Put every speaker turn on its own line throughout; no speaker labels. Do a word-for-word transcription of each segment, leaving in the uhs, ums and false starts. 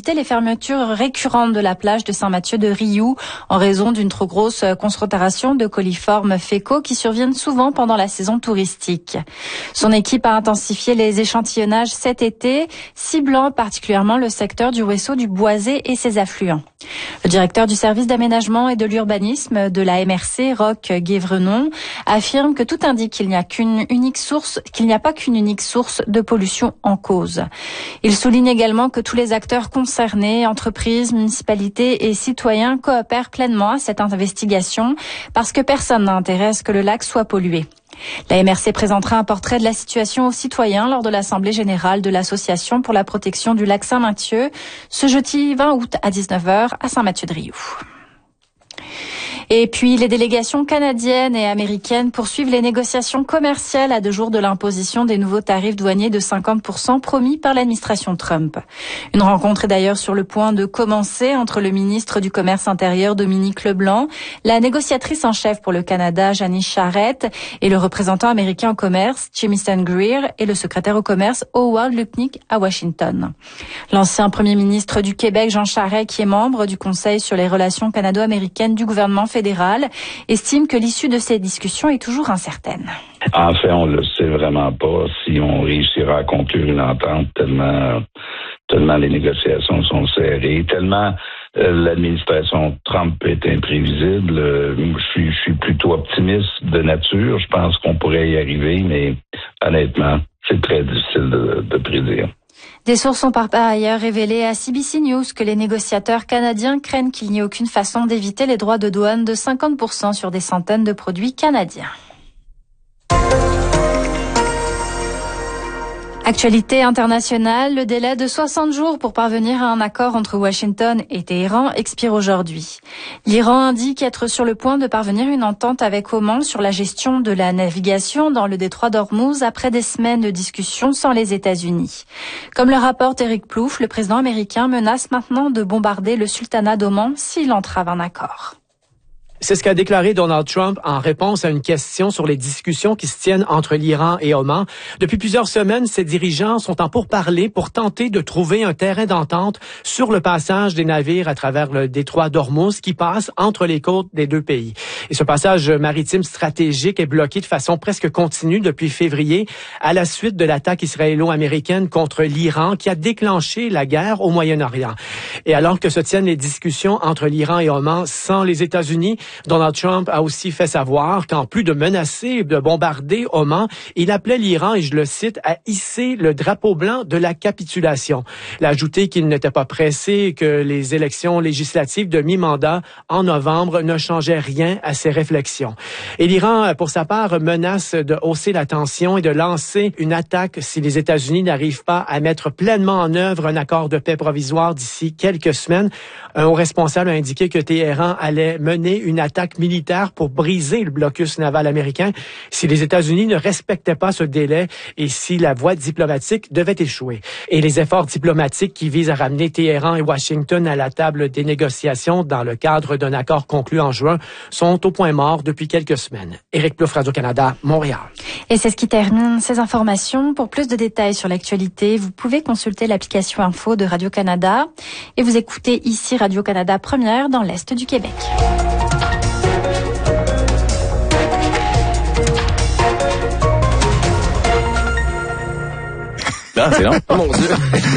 éviter les fermetures récurrentes de la plage de Saint-Mathieu-de-Riou en raison d'une trop grosse concentration de coliformes fécaux qui surviennent souvent pendant la saison touristique. Son équipe a intensifié les échantillonnages cet été, ciblant particulièrement le secteur du ruisseau du Boisé et ses affluents. Le directeur du service d'aménagement et de l'urbanisme de la M R C, Roch Guévrenon, affirme que tout indique qu'il n'y a qu'une unique source, qu'il n'y a pas qu'une unique source de pollution en cause. Il souligne également que tous les acteurs concernés, entreprises, municipalités et citoyens coopèrent pleinement à cette investigation parce que personne n'a intérêt à ce que le lac soit pollué. La M R C présentera un portrait de la situation aux citoyens lors de l'Assemblée générale de l'Association pour la protection du lac Saint-Mathieu ce jeudi vingt août à dix-neuf heures à Saint-Mathieu-de-Riou. Et puis, les délégations canadiennes et américaines poursuivent les négociations commerciales à deux jours de l'imposition des nouveaux tarifs douaniers de cinquante pour cent promis par l'administration Trump. Une rencontre est d'ailleurs sur le point de commencer entre le ministre du Commerce intérieur Dominique Leblanc, la négociatrice en chef pour le Canada Janice Charette et le représentant américain au commerce Jamieson Greer et le secrétaire au commerce Howard Lutnick à Washington. L'ancien premier ministre du Québec Jean Charest, qui est membre du Conseil sur les relations canado-américaines du gouvernement fédéral, estime que l'issue de ces discussions est toujours incertaine.
En fait, on le sait vraiment pas si on réussira à conclure une entente tellement, tellement les négociations sont serrées, tellement euh, l'administration Trump est imprévisible. Euh, je suis, je suis plutôt optimiste de nature. Je pense qu'on pourrait y arriver, mais honnêtement, c'est très difficile de, de prédire.
Des sources ont par ailleurs révélé à C B C News que les négociateurs canadiens craignent qu'il n'y ait aucune façon d'éviter les droits de douane de cinquante pour cent sur des centaines de produits canadiens. Actualité internationale, le délai de soixante jours pour parvenir à un accord entre Washington et Téhéran expire aujourd'hui. L'Iran indique être sur le point de parvenir à une entente avec Oman sur la gestion de la navigation dans le détroit d'Ormuz après des semaines de discussions sans les États-Unis. Comme le rapporte Eric Plouffe, le président américain menace maintenant de bombarder le sultanat d'Oman s'il entrave un accord.
C'est ce qu'a déclaré Donald Trump en réponse à une question sur les discussions qui se tiennent entre l'Iran et Oman. Depuis plusieurs semaines, ces dirigeants sont en pourparlers pour tenter de trouver un terrain d'entente sur le passage des navires à travers le détroit d'Ormuz qui passe entre les côtes des deux pays. Et ce passage maritime stratégique est bloqué de façon presque continue depuis février à la suite de l'attaque israélo-américaine contre l'Iran qui a déclenché la guerre au Moyen-Orient. Et alors que se tiennent les discussions entre l'Iran et Oman sans les États-Unis, Donald Trump a aussi fait savoir qu'en plus de menacer de bombarder Oman, il appelait l'Iran, et je le cite, à hisser le drapeau blanc de la capitulation. Il a ajouté qu'il n'était pas pressé et que les élections législatives de mi-mandat en novembre ne changeaient rien à ses réflexions. Et l'Iran, pour sa part, menace de hausser la tension et de lancer une attaque si les États-Unis n'arrivent pas à mettre pleinement en œuvre un accord de paix provisoire d'ici quelques semaines. Un haut responsable a indiqué que Téhéran allait mener une attaque militaire pour briser le blocus naval américain si les États-Unis ne respectaient pas ce délai et si la voie diplomatique devait échouer. Et les efforts diplomatiques qui visent à ramener Téhéran et Washington à la table des négociations dans le cadre d'un accord conclu en juin sont au point mort depuis quelques semaines. Éric Plouffe, Radio-Canada, Montréal.
Et c'est ce qui termine ces informations. Pour plus de détails sur l'actualité, vous pouvez consulter l'application Info de Radio-Canada et vous écoutez ici Radio-Canada Première dans l'Est du Québec.
Ah, c'est long. Oh mon Dieu.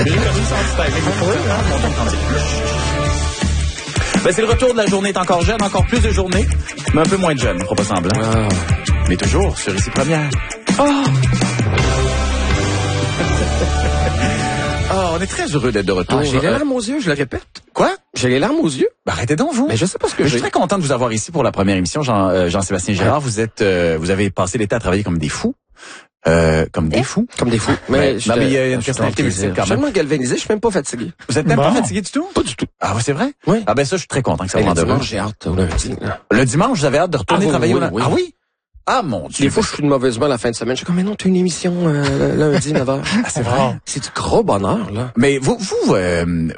Ben, c'est le retour de la journée. Est encore jeune, encore plus de journées, mais un peu moins de jeune, faut pas semblant. Ah. Mais toujours sur Ici Première. Oh! Oh, on est très heureux d'être de retour.
Ah, j'ai les larmes aux yeux, je le répète.
Quoi?
J'ai les larmes aux yeux.
Ben, arrêtez donc, vous.
Mais je sais pas ce que
je
j'ai.
suis très content de vous avoir ici pour la première émission, Jean, euh, Jean-Sébastien Girard. Ouais. Vous êtes, euh, vous avez passé l'été à travailler comme des fous. Euh, comme des fous.
Comme des fous.
Mais, non, mais il y a une personnalité multiple quand même.
Je suis tellement galvanisé, je suis même pas fatigué.
Vous êtes même bon. Pas fatigué du tout?
Pas du tout.
Ah ouais, c'est vrai?
Oui.
Ah ben ça, je suis très content que ça vous rende heureux.
Le dimanche, j'ai hâte au lundi.
Le dimanche, j'avais hâte de retourner
ah,
travailler
oui,
au lundi.
Oui.
Ah oui? Ah mon Dieu.
Des fois, je suis de mauvaise humeur la fin de semaine. Je suis comme, mais non, t'as une émission euh, lundi, neuf heures.
Ah, c'est vrai?
C'est du gros bonheur, là.
Mais vous, vous, euh, vous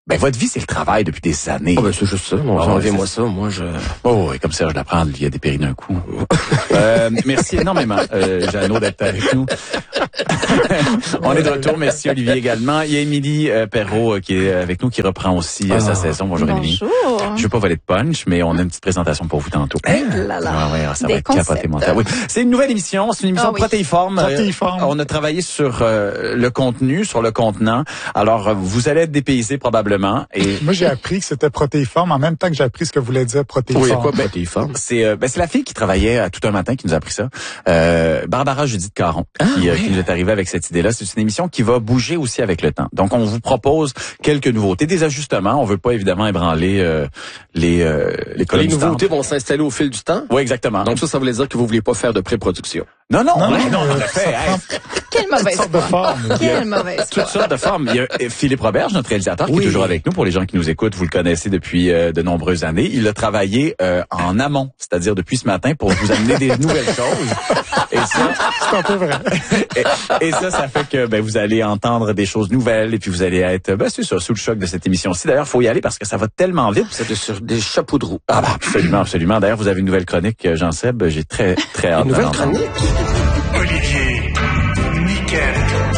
Ben, votre vie, c'est le travail depuis des années.
Ah, ben, c'est juste ça. Bon,
Ah,
enlevez-moi
ouais,
ça. Moi, je...
Oh, et comme Serge Laprade, il y a des péris d'un coup. euh, merci énormément, euh, Jeannot, d'être avec nous. On est de retour. Merci, Olivier, également. Il y a Émilie euh, Perrault euh, qui est avec nous, qui reprend aussi euh,
Ah.
sa saison. Bonjour, Émilie.
Bonjour.
Je veux pas voler de punch, mais on a une petite présentation pour vous tantôt.
Eh là là.
Ah, ouais, ça
Des
va être capoté mental. Oui. C'est une nouvelle émission. C'est une émission
Ah oui.
protéiforme.
Protéiforme.
Euh, on a travaillé sur euh, le contenu, sur le contenant. Alors, euh, vous allez être dépaysés probablement. Et
Moi, j'ai appris que c'était protéiforme en même temps que j'ai appris ce que voulait dire protéiforme.
Oui, quoi, protéiforme?
c'est euh, ben, c'est la fille qui travaillait à tout un matin qui nous a appris ça. Euh, Barbara Judith Caron qui, euh, qui nous est arrivée avec cette idée-là. C'est une émission qui va bouger aussi avec le temps. Donc, on vous propose quelques nouveautés, des ajustements. On veut pas évidemment ébranler euh, les euh, les colonnes
Les
du
nouveautés
temple.
vont s'installer au fil du temps.
Oui, exactement.
Donc ça, ça voulait dire que vous vouliez pas faire de pré-production.
non, non,
Non,
non,
non,
non, on
euh,
a fait.
ça
hey,
Quelle mauvaise
sorte de
foi.
forme.
Quelle mauvaise foi.
toutes sortes de formes. Il y a euh, Philippe Roberge, notre réalisateur, qui
Oui.
est toujours avec nous. Pour les gens qui nous écoutent, vous le connaissez depuis euh, de nombreuses années. Il a travaillé euh, en amont, c'est-à-dire depuis ce matin, pour vous amener des nouvelles choses. Et ça,
C'est un peu vrai.
et, et ça, ça fait que ben, vous allez entendre des choses nouvelles et puis vous allez être, ben, c'est ça, sous le choc de cette émission-ci. D'ailleurs, faut y aller parce que ça va tellement vite.
C'est sur des chapeaux de roue.
Ah, ben, absolument, absolument. D'ailleurs, vous avez une nouvelle chronique, Jean-Seb. J'ai très, très hâte
Une nouvelle
d'en entendre.
chronique.
Olivier, Nickel,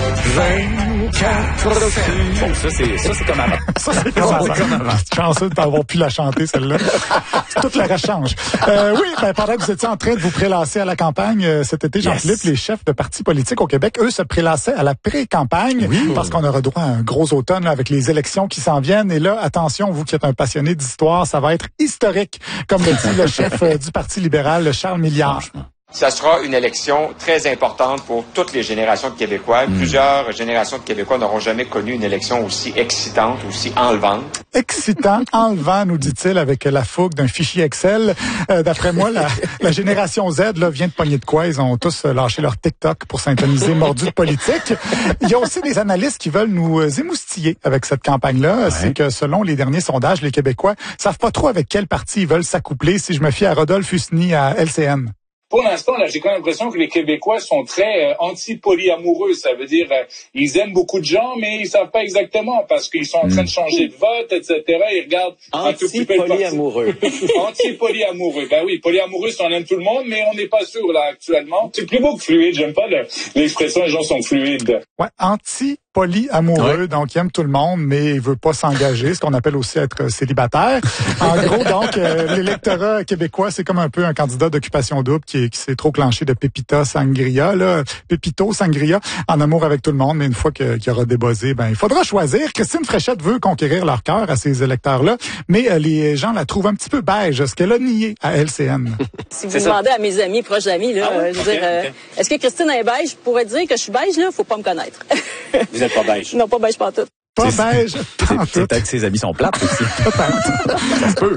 Bon, ça, c'est, ça, c'est comme avant.
Ça, c'est comme avant. Je suis chanceux de t'avoir pu la chanter, celle-là. Toute la reste change. Euh, oui, ben, pendant que vous étiez en train de vous prélasser à la campagne euh, cet été, Jean-Philippe,
Yes.
les chefs de partis politiques au Québec, eux, se prélassaient à la pré-campagne parce qu'on aura droit à un gros automne là, avec les élections qui s'en viennent. Et là, attention, vous qui êtes un passionné d'histoire, ça va être historique, comme le dit le chef euh, du Parti libéral, Charles Milliard.
Ça sera une élection très importante pour toutes les générations de Québécois. Plusieurs générations de Québécois n'auront jamais connu une élection aussi excitante, aussi enlevante.
Excitant, enlevant, nous dit-il, avec la fougue d'un fichier Excel. Euh, d'après moi, la, la génération Z là, vient de pogner de quoi. Ils ont tous euh, lâché leur TikTok pour syntoniser mordu de politique. Il y a aussi des analystes qui veulent nous euh, émoustiller avec cette campagne-là.
Ouais.
C'est que selon les derniers sondages, les Québécois savent pas trop avec quel parti ils veulent s'accoupler. Si je me fie à Rodolphe Husny à L C N.
Pour l'instant, là, j'ai quand même l'impression que les Québécois sont très euh, anti-polyamoureux. Ça veut dire euh, ils aiment beaucoup de gens, mais ils savent pas exactement parce qu'ils sont en train de changer de vote, et cetera. Ils regardent un tout petit peu le parti. Anti-polyamoureux. Ben oui, polyamoureux, on aime tout le monde, mais on n'est pas sûr là actuellement. C'est plus beau que fluide. J'aime pas le- l'expression les gens sont fluides.
Ouais, anti polyamoureux, donc il aime tout le monde, mais il veut pas s'engager, ce qu'on appelle aussi être célibataire. En gros, donc, euh, l'électorat québécois, c'est comme un peu un candidat d'occupation double qui, qui s'est trop clenché de Pépita Sangria, là, Pépito Sangria, en amour avec tout le monde, mais une fois que, qu'il aura débossé, ben il faudra choisir. Christine Fréchette veut conquérir leur cœur à ces électeurs-là, mais euh, les gens la trouvent un petit peu beige, ce qu'elle a nié à L C N.
Si vous demandez à mes amis, proches amis, là,
Ah oui?
euh, je veux dire, euh, est-ce que Christine est beige? Je pourrais dire que je suis beige, là, faut pas me connaître.
Vous êtes pas beige.
Non, pas beige pantoute.
Pas
C'est-
beige,
C'est, c'est
pantoute.
peut-être que ses amis sont plates aussi. Ça se peut.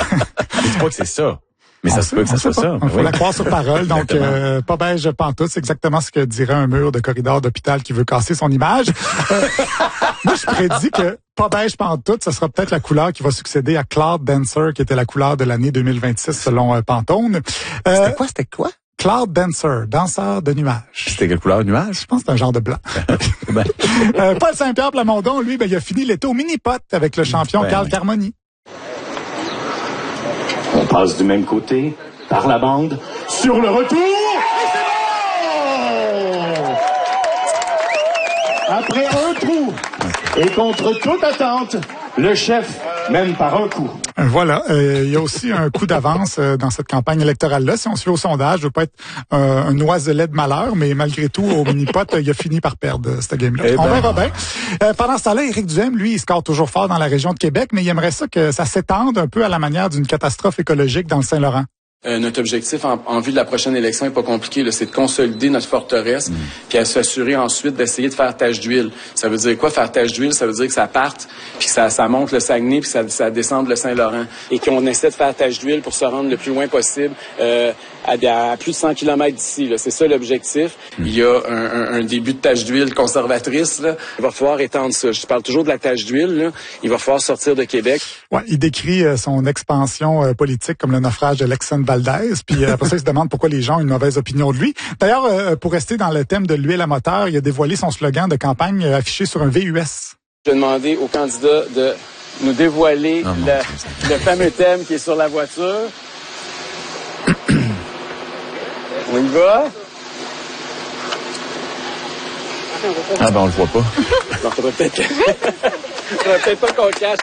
Je dis pas que c'est ça. Mais ça
On
se
sait-
peut que ça
on
soit
sait pas.
ça.
Il faut
Oui.
la croire sur parole. Donc,
Exactement.
euh, pas beige pantoute, c'est exactement ce que dirait un mur de corridor d'hôpital qui veut casser son image. Euh, moi, je prédis que pas beige pantoute, ce sera peut-être la couleur qui va succéder à Cloud Dancer, qui était la couleur de l'année deux mille vingt-six selon euh, Pantone. Euh,
C'était quoi? C'était quoi?
Cloud Dancer, danseur de nuages.
C'était quelle couleur, nuage?
Je pense que c'est un genre de blanc.
Ben,
Euh, Paul Saint-Pierre Plamondon, lui, ben, il a fini l'été au mini-pot avec le champion
Ben
Carl
oui.
Carmoni.
On passe du même côté, par la bande, sur le retour. Et c'est bon! Après un trou, et contre toute attente, le chef mène par un coup.
Euh, Voilà. Euh, il y a aussi un coup d'avance euh, dans cette campagne électorale-là. Si on suit au sondage, je veux pas être euh, un oiselet de malheur, mais malgré tout, au mini-pot, euh, il a fini par perdre euh, cette game-là.
Eh
On
ben.
verra bien. Euh, pendant ce temps-là, Éric Duhaime, lui, il score toujours fort dans la région de Québec, mais il aimerait ça que ça s'étende un peu à la manière d'une catastrophe écologique dans le Saint-Laurent.
Euh, notre objectif en, en vue de la prochaine élection est pas compliqué, là, c'est de consolider notre forteresse, puis à s'assurer ensuite d'essayer de faire tache d'huile. Ça veut dire quoi faire tache d'huile? Ça veut dire que ça parte, puis que ça, ça monte le Saguenay, puis ça, ça descende le Saint-Laurent. Et qu'on essaie de faire tache d'huile pour se rendre le plus loin possible, euh, à, à plus de cent kilomètres d'ici. Là. C'est ça l'objectif. Il y a un, un, un début de tache d'huile conservatrice. Là. Il va falloir étendre ça. Je parle toujours de la tache d'huile. Là. Il va falloir sortir de Québec.
Ouais, il décrit euh, son expansion euh, politique comme le naufrage de Lexon Valdez, puis euh, après ça, il se demande pourquoi les gens ont une mauvaise opinion de lui. D'ailleurs, euh, pour rester dans le thème de l'huile à moteur, il a dévoilé son slogan de campagne euh, affiché sur un V U S.
Je vais demander aux candidats de nous dévoiler
Oh,
le, le fameux thème qui est sur la voiture. On y va?
Ah ben, on le voit pas.
Non, faudrait peut-être, faudrait peut-être pas qu'on cache.